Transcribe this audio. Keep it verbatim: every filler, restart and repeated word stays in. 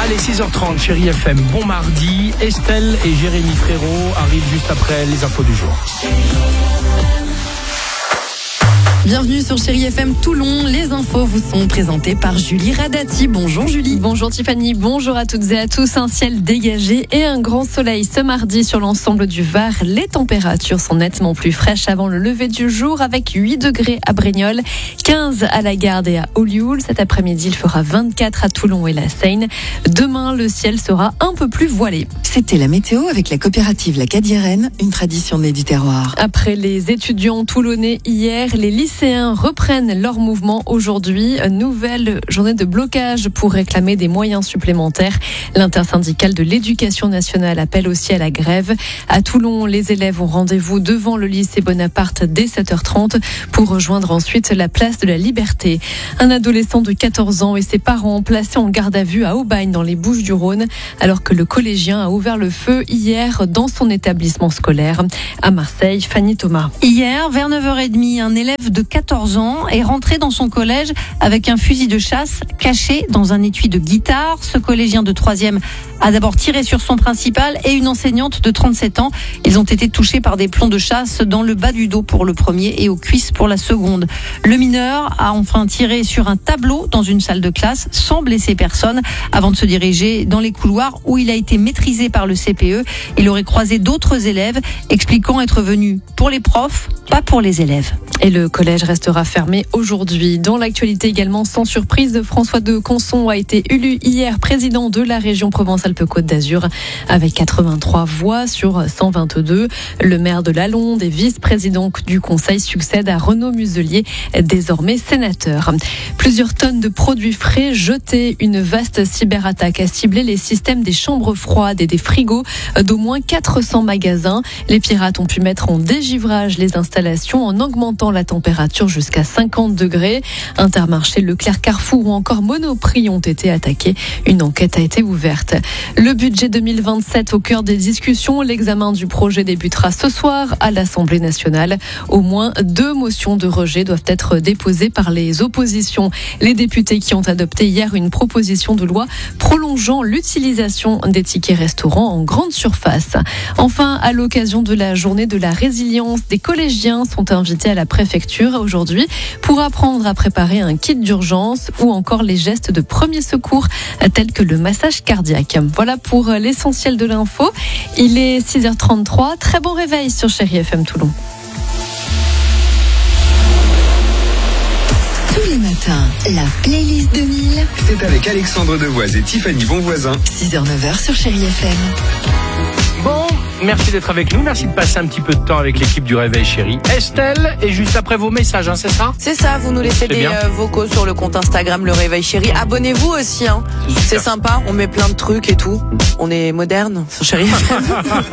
Allez, six heures trente, Chérie F M, bon mardi. Estelle et Jérémy Frérot arrivent juste après les infos du jour. Bienvenue sur Chérie F M Toulon. Les infos vous sont présentées par Julie Radati. Bonjour Julie. Bonjour Tiffany, bonjour à toutes et à tous. Un ciel dégagé et un grand soleil ce mardi sur l'ensemble du Var. Les températures sont nettement plus fraîches avant le lever du jour avec huit degrés à Brignoles, quinze à la Garde et à Olioul. Cet après-midi, il fera vingt-quatre à Toulon et la Seine. Demain, le ciel sera un peu plus voilé. C'était la météo avec la coopérative La Cadiérenne, une tradition née du terroir. Après les étudiants toulonnais hier, les lycéens reprennent leur mouvement aujourd'hui. Nouvelle journée de blocage pour réclamer des moyens supplémentaires. L'intersyndicale de l'éducation nationale appelle aussi à la grève. À Toulon, les élèves ont rendez-vous devant le lycée Bonaparte dès sept heures trente pour rejoindre ensuite la place de la Liberté. Un adolescent de quatorze ans et ses parents placés en garde à vue à Aubagne dans les Bouches-du-Rhône alors que le collégien a ouvert le feu hier dans son établissement scolaire. À Marseille, Fanny Thomas. Hier, vers neuf heures trente, un élève de quatorze ans est rentré dans son collège avec un fusil de chasse caché dans un étui de guitare. Ce collégien de troisième a d'abord tiré sur son principal et une enseignante de trente-sept ans. Ils ont été touchés par des plombs de chasse dans le bas du dos pour le premier et aux cuisses pour la seconde. Le mineur a enfin tiré sur un tableau dans une salle de classe sans blesser personne avant de se diriger dans les couloirs où il a été maîtrisé par le C P E. Il aurait croisé d'autres élèves expliquant être venu pour les profs, pas pour les élèves. Et le collège restera fermé aujourd'hui. Dans l'actualité également, sans surprise, François de Conson a été élu hier président de la région Provence-Alpes-Côte d'Azur avec quatre-vingt-trois voix sur cent vingt-deux. Le maire de Lalonde et vice-président du conseil succède à Renaud Muselier, désormais sénateur. Plusieurs tonnes de produits frais jetés. Une vaste cyberattaque a ciblé les systèmes des chambres froides et des frigos d'au moins quatre cents magasins. Les pirates ont pu mettre en dégivrage les installations en augmentant la température jusqu'à cinquante degrés. Intermarché, Leclerc, Carrefour ou encore Monoprix ont été attaqués. Une enquête a été ouverte. Le budget deux mille vingt-sept au cœur des discussions. L'examen du projet débutera ce soir à l'Assemblée nationale. Au moins deux motions de rejet doivent être déposées par les oppositions. Les députés qui ont adopté hier une proposition de loi prolongeant l'utilisation des tickets restaurants en grande surface. Enfin, à l'occasion de la journée de la résilience, des collégiens sont invités à la préfecture aujourd'hui pour apprendre à préparer un kit d'urgence ou encore les gestes de premier secours tels que le massage cardiaque. Voilà pour l'essentiel de l'info. Il est six heures trente-trois. Très bon réveil sur Chérie F M Toulon. Tous les matins, la playlist deux mille. C'est avec Alexandre Devoise et Tiffany Bonvoisin. six heures neuf heures sur Chérie F M. Bon, merci d'être avec nous. Merci de passer un petit peu de temps avec l'équipe du Réveil Chérie. Estelle, et juste après vos messages, hein, c'est ça ? C'est ça, vous nous laissez des euh, vocaux sur le compte Instagram Le Réveil Chérie. Abonnez-vous aussi, hein. C'est sympa, on met plein de trucs et tout. On est moderne sur Chérie F M.